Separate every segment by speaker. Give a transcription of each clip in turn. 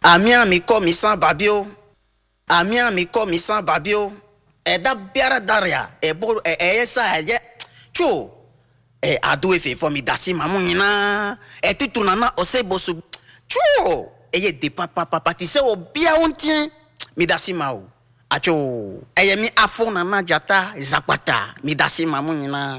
Speaker 1: Amia mi ko mi san babio. Amia mi ko mi san babio. Da biara daria. Bo esa ye. Chu. Adu efe for mi dasi mamu nyina. Titu nana ose bosu. Chu. Ye de papa ti se obia ontien. Mi dasi ma o. Acho. Mi afo nana jata zakpata. Mi dasi mamu nyina.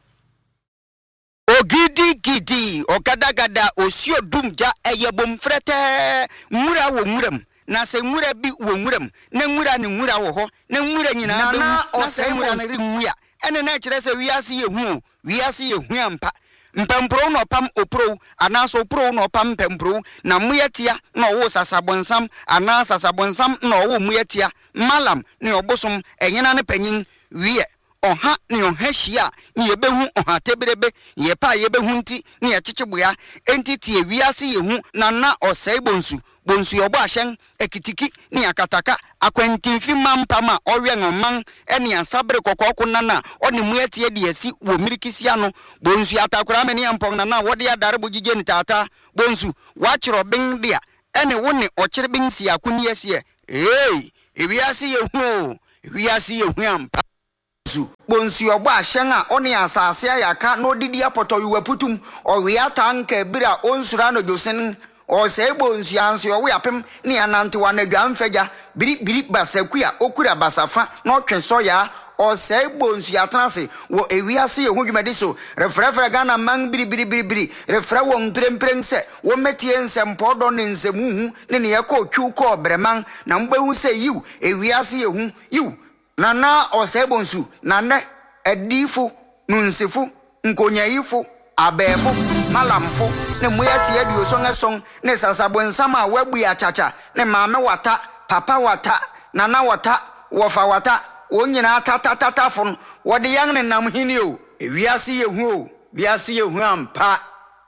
Speaker 2: Ogidi gidi ogadagada osio dumja eyebom frete nwura wo nwuram na se nwura bi wo nwuram na nwura ni nwura wo ho na nwura nyina be na se nwura na ri nwua ene na kire se wiase ye hu ampa mpempro no pam opro anaso opro no pam mpempro na muyetia na wo sasabonsam ana sasabonsam na wo muyetia malam ne obosom enyina ne panyin wie oha ni oha hia ni yebehu oha tebrebe yepa yebehu nti ni yechicheboya entity ewiase yehu na osai bonsu yobo ahyen ekitiki ni akataka akwantimfi mampama owe ngoman ene ansabre kokoko nana oni muetie de asi wo mirikisia no bonsu atakura meni ampong nana wode adare bogije ni tata bonsu wachiro bin dia ene woni okire bin si akuni asie ewiase yehu ampa bonsu obo ahyen a oni asase ayaka no didi apoto yuwaputum owe atanka bira onsura no josen o se bonsu anso owe apem ni anante wanadwa mfeja biri basakua okura basafa no twenso ya o se bonsu atrase wo ewiase yehu dwumade so refrefre Ghana man biri refre wo mpremprense wo metie nsempo do ne nsemu ne yakọ twu ko breman na mbehu se yiw ewiase yehu yiw nana osebonsu nane edifu nunsifu nkonyayifu abefu malamfu ne moyati adio songeson ne sasabonsama wabu achacha ne mame wata papa wata nana wata wofa wata wonyina tatatafun wode yang ne nam hini o wiase yehu ampa